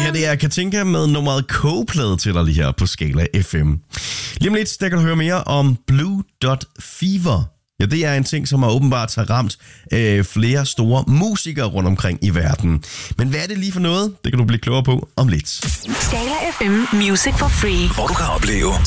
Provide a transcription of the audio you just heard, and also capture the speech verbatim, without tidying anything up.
her det er Katinka med nummeret K-plade til dig lige her på Skala F M. Lige om lidt, der kan du høre mere om Blue Dot Fever. Ja, det er en ting, som har åbenbart har ramt øh, flere store musikere rundt omkring i verden. Men hvad er det lige for noget? Det kan du blive klogere på om lidt. Skala F M Music for Free. Hvor du kan opleve